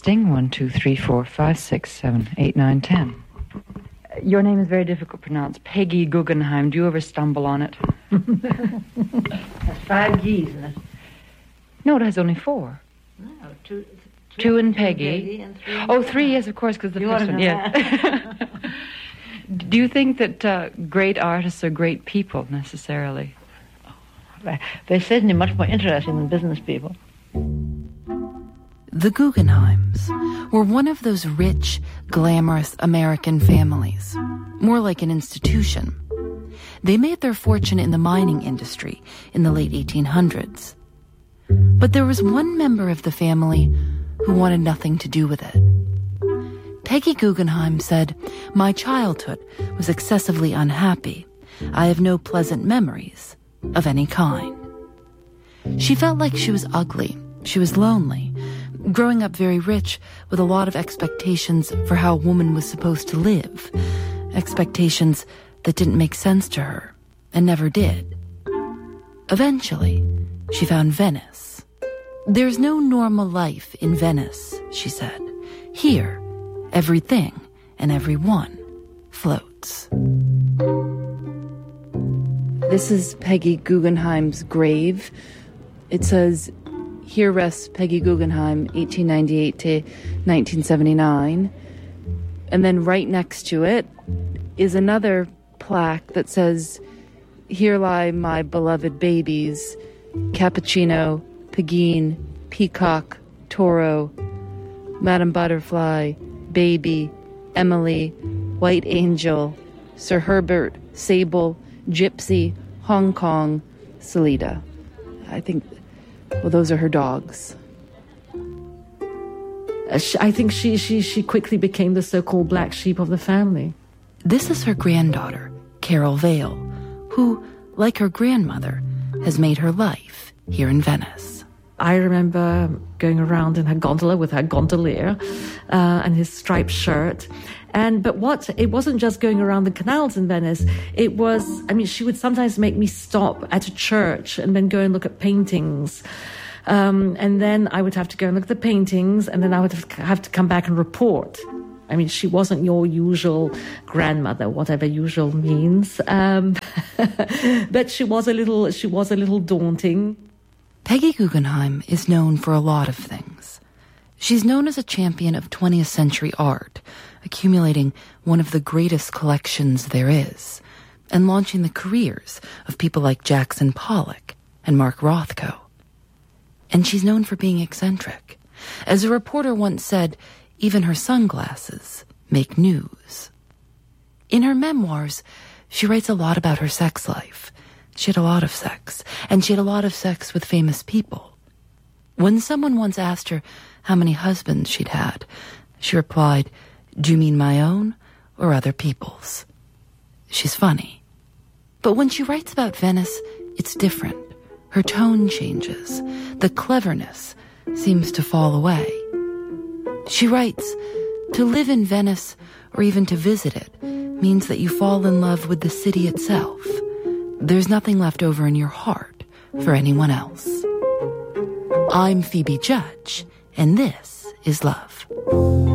Testing. 1, 2, 3, 4, 5, 6, 7, 8, 9, 10. Your name is very difficult to pronounce. Peggy Guggenheim. Do you ever stumble on it? Has 5 G's in it. No, it has only 4. No, two and Peggy. And 3 Oh, 3, yes, of course, because the first one, yeah. Do you think that great artists are great people, necessarily? They're certainly much more interesting than business people. The Guggenheims were one of those rich, glamorous American families, more like an institution. They made their fortune in the mining industry in the late 1800s. But there was one member of the family who wanted nothing to do with it. Peggy Guggenheim said, "My childhood was excessively unhappy. I have no pleasant memories of any kind." She felt like she was ugly. She was lonely, growing up very rich with a lot of expectations for how a woman was supposed to live, expectations that didn't make sense to her and never did. Eventually, she found Venice. "There's no normal life in Venice," she said. "Here, everything and everyone floats." This is Peggy Guggenheim's grave. It says, "Here rests Peggy Guggenheim, 1898 to 1979. And then right next to it is another plaque that says, "Here lie my beloved babies, Cappuccino, Pegeen, Peacock, Toro, Madame Butterfly, Baby, Emily, White Angel, Sir Herbert, Sable, Gypsy, Hong Kong, Salida." I think, well, those are her dogs. I think she quickly became the so-called black sheep of the family. This is her granddaughter, Carol Vale, who, like her grandmother, has made her life here in Venice. I remember going around in her gondola with her gondolier and his striped shirt. But it wasn't just going around the canals in Venice. It was, she would sometimes make me stop at a church and then go and look at paintings. And then I would have to go and look at the paintings, and then I would have to come back and report. She wasn't your usual grandmother, whatever usual means. But she was a little daunting. Peggy Guggenheim is known for a lot of things. She's known as a champion of 20th century art, accumulating one of the greatest collections there is, and launching the careers of people like Jackson Pollock and Mark Rothko. And she's known for being eccentric. As a reporter once said, even her sunglasses make news. In her memoirs, she writes a lot about her sex life. She had a lot of sex, and she had a lot of sex with famous people. When someone once asked her how many husbands she'd had, she replied, "Do you mean my own or other people's?" She's funny. But when she writes about Venice, it's different. Her tone changes. The cleverness seems to fall away. She writes, "To live in Venice, or even to visit it, means that you fall in love with the city itself. There's nothing left over in your heart for anyone else." I'm Phoebe Judge, and this is Love.